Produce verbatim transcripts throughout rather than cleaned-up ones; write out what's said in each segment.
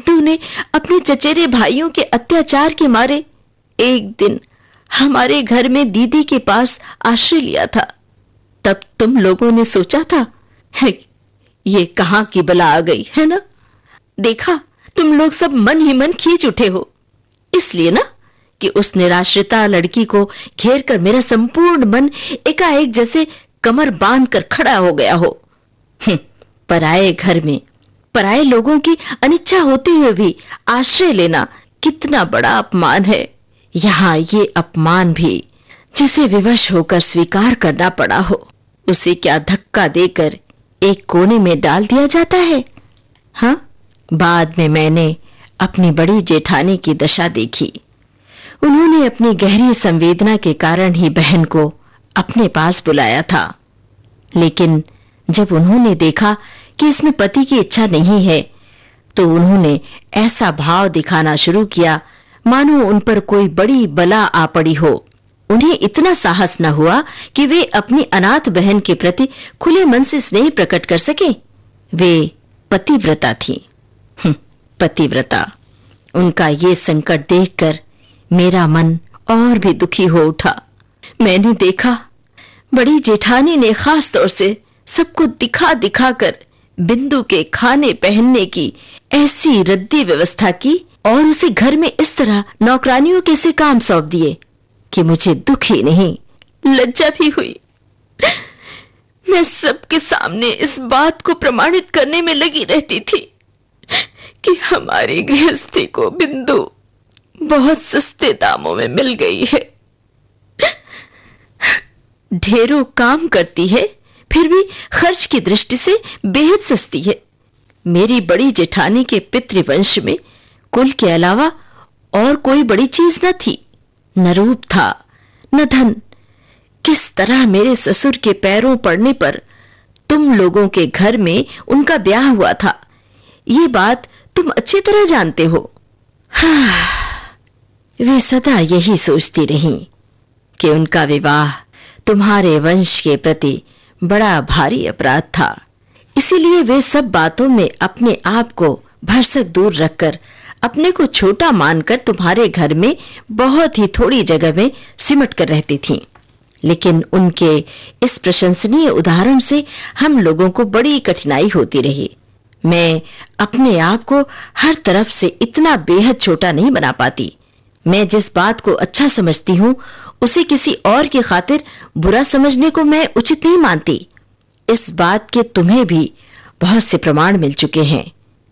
बिंदु ने अपने चचेरे भाइयों के अत्याचार के मारे एक दिन हमारे घर में दीदी के पास आश्रय लिया था। तब तुम लोगों ने सोचा था ये कहां की बला आ गई है ना। देखा, तुम लोग सब मन ही मन खींच उठे हो, इसलिए ना कि उस निराश्रिता लड़की को घेर कर मेरा संपूर्ण मन एकाएक जैसे कमर बांध कर खड़ा हो गया हो। पराए घर में पराए लोगों की अनिच्छा होते हुए भी आश्रय लेना कितना बड़ा अपमान है। यहाँ ये अपमान भी जिसे विवश होकर स्वीकार करना पड़ा हो, उसे क्या धक्का देकर एक कोने में डाल दिया जाता है। हाँ, बाद में मैंने अपनी बड़ी जेठानी की दशा देखी। उन्होंने अपनी गहरी संवेदना के कारण ही बहन को अपने पास बुलाया था, लेकिन जब उन्होंने देखा कि इसमें पति की इच्छा नहीं है, तो उन्होंने ऐसा भाव दिखाना शुरू किया मानो उन पर कोई बड़ी बला आ पड़ी हो। उन्हें इतना साहस न हुआ कि वे अपनी अनाथ बहन के प्रति खुले मन से स्नेह प्रकट कर सके। वे पतिव्रता थी। पतिव्रता। उनका ये संकट देखकर मेरा मन और भी दुखी हो उठा। मैंने देखा बड़ी जेठानी ने खास तौर से सबको दिखा दिखा कर बिंदु के खाने पहनने की ऐसी रद्दी व्यवस्था की और उसे घर में इस तरह नौकरानियों के से काम सौंप दिए कि मुझे दुख ही नहीं, लज्जा भी हुई। मैं सबके सामने इस बात को प्रमाणित करने में लगी रहती थी कि हमारी गृहस्थी को बिंदु बहुत सस्ते दामों में मिल गई है। ढेरों काम करती है, फिर भी खर्च की दृष्टि से बेहद सस्ती है। मेरी बड़ी जेठानी के पितृवंश में कुल के अलावा और कोई बड़ी चीज न थी, न रूप था, न धन। किस तरह मेरे ससुर के पैरों पड़ने पर तुम लोगों के घर में उनका ब्याह हुआ था, ये बात तुम अच्छी तरह जानते हो। हाँ, वे सदा यही सोचती रहीं कि उनका विवाह तुम्हारे वंश के प्रति बड़ा भारी अपराध था, इसीलिए वे सब बातों में अपने आप को भरसक दूर रखकर अपने को छोटा मानकर तुम्हारे घर में बहुत ही थोड़ी जगह में सिमट कर रहती थीं। लेकिन उनके इस प्रशंसनीय उदाहरण से हम लोगों को बड़ी कठिनाई होती रही। मैं अपने आप को हर तरफ से इतना बेहद छोटा नहीं बना पाती। मैं जिस बात को अच्छा समझती हूँ उसे किसी और की खातिर बुरा समझने को मैं उचित नहीं मानती। इस बात के तुम्हें भी बहुत से प्रमाण मिल चुके हैं।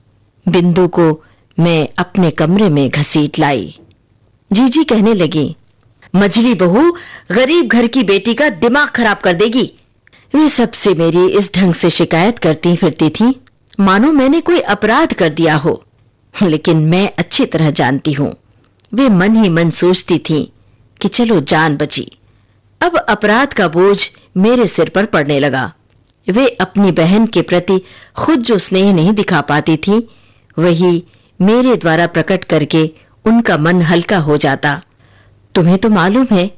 बिंदु को मैं अपने कमरे में घसीट लाई। जीजी कहने लगी, मझली बहू गरीब घर की बेटी का दिमाग खराब कर देगी। वे सबसे मेरी इस ढंग से शिकायत करती फिरती थी मानो मैंने कोई अपराध कर दिया हो। लेकिन मैं अच्छी तरह जानती हूँ वे मन ही मन सोचती थीं कि चलो जान बची। अब अपराध का बोझ मेरे सिर पर पड़ने लगा। वे अपनी बहन के प्रति खुद जो स्नेह नहीं दिखा पाती थी, वही मेरे द्वारा प्रकट करके उनका मन हल्का हो जाता। तुम्हें तो मालूम है,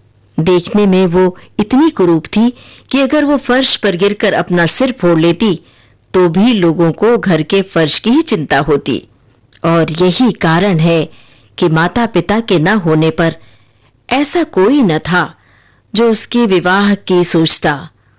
देखने में वो इतनी कुरूप थी कि अगर वो फर्श पर गिरकर अपना सिर फोड़ लेती तो भी लोगों को घर के फर्श की ही चिंता होती। और यही कारण है कि माता पिता के न होने पर ऐसा कोई न था जो उसके विवाह की सोचता।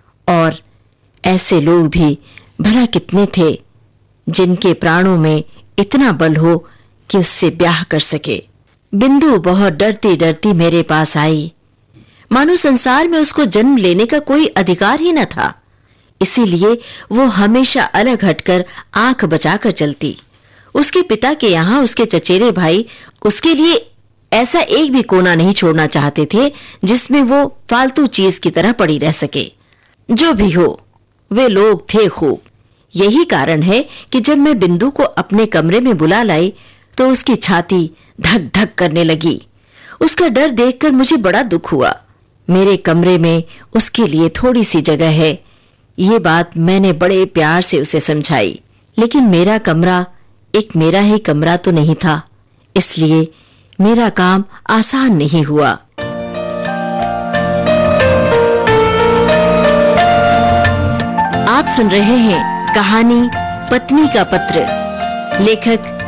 और ऐसे लोग भी भला कितने थे जिनके प्राणों में इतना बल हो कि उससे ब्याह कर सके। बिंदु बहुत डरती डरती मेरे पास आई, मानो संसार में उसको जन्म लेने का कोई अधिकार ही न था। इसीलिए वो हमेशा अलग हटकर आंख बचाकर चलती। उसके पिता के यहाँ उसके चचेरे भाई उसके लिए ऐसा एक भी कोना नहीं छोड़ना चाहते थे जिसमें वो फालतू चीज की तरह पड़ी रह सके। जो भी हो, वे लोग थे खूब। यही कारण है कि जब मैं बिंदु को अपने कमरे में बुला लाई तो उसकी छाती धक धक करने लगी। उसका डर देखकर मुझे बड़ा दुख हुआ। मेरे कमरे में उसके लिए थोड़ी सी जगह है, ये बात मैंने बड़े प्यार से उसे समझाई। लेकिन मेरा कमरा एक मेरा ही कमरा तो नहीं था, इसलिए मेरा काम आसान नहीं हुआ। आप सुन रहे हैं कहानी पत्नी का पत्र। लेखक